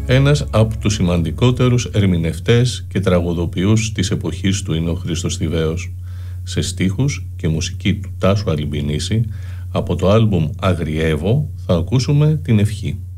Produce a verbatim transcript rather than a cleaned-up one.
Ένας από τους σημαντικότερους ερμηνευτές και τραγουδοποιούς της εποχής του είναι ο Χρήστος Θηβαίος. Σε στίχους και μουσική του Τάσου Αλυμπηνίση, από το άλμπουμ «Αγριεύω» θα ακούσουμε την ευχή.